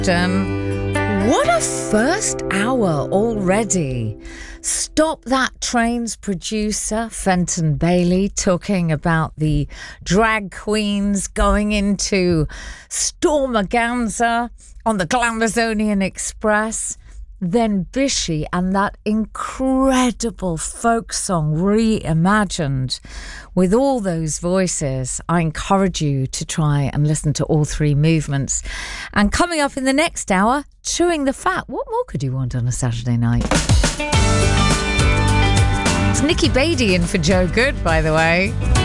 Clifton. What a first hour already. Stop That Train's producer, Fenton Bailey, talking about the drag queens going into Stormaganza on the Glamazonian Express. Then Bishi and that incredible folk song reimagined with all those voices. I encourage you to try and listen to all three movements. And coming up in the next hour, Chewing the Fat. What more could you want on a Saturday night? It's Nikki Beatty in for Joe Good, by the way.